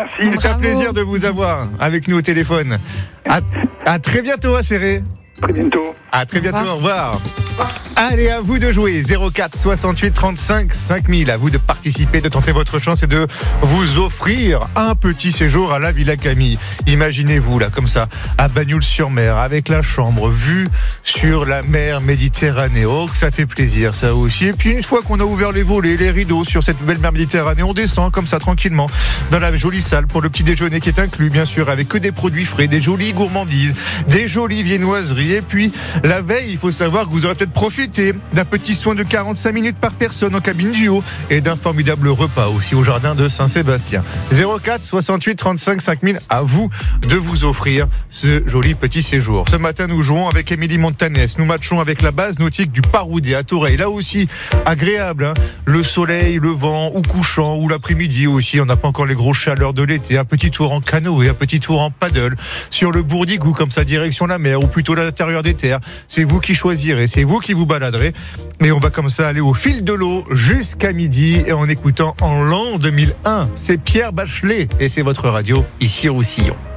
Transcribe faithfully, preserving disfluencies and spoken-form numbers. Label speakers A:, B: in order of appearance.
A: Merci.
B: C'est un
C: Bravo.
B: plaisir de vous avoir avec nous au téléphone. À, à très bientôt, Acéré.
A: Très bientôt.
B: À très bientôt,
C: Au
B: au revoir. Allez, à vous de jouer. zéro quatre soixante-huit trente-cinq cinq mille. À vous de participer, de tenter votre chance et de vous offrir un petit séjour à la Villa Camille. Imaginez-vous, là, comme ça, à Bagnoul-sur-Mer, avec la chambre, vue sur la mer Méditerranée. Oh, que ça fait plaisir, ça aussi. Et puis, une fois qu'on a ouvert les volets, les rideaux sur cette belle mer Méditerranée, on descend comme ça, tranquillement, dans la jolie salle pour le petit déjeuner qui est inclus, bien sûr, avec que des produits frais, des jolies gourmandises, des jolies viennoiseries. Et puis, la veille, il faut savoir que vous aurez peut-être profité d'un petit soin de quarante-cinq minutes par personne en cabine duo et d'un formidable repas aussi au jardin de Saint-Sébastien. zéro quatre soixante-huit trente-cinq cinq mille, à vous de vous offrir ce joli petit séjour. Ce matin, nous jouons avec Émilie Montanès. Nous matchons avec la base nautique du Paroudet à Toreil. Là aussi, agréable, hein, le soleil, le vent, ou couchant, ou l'après-midi aussi. On n'a pas encore les grosses chaleurs de l'été. Un petit tour en canoë, un petit tour en paddle sur le Bourdigou, comme ça, direction la mer, ou plutôt l'intérieur des terres. C'est vous qui choisirez, c'est vous qui vous baladerez. Et on va comme ça aller au fil de l'eau jusqu'à midi et en écoutant en l'an deux mille un. C'est Pierre Bachelet et c'est votre radio ici au Roussillon.